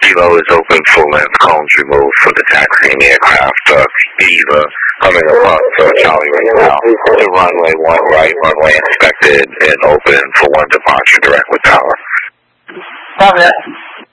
Kilo is open, full-length, cones removed for the taxiing aircraft. Eva, coming upon Charlie right now. To runway 1 right, runway inspected and open for 1 departure, direct with tower. Copy that.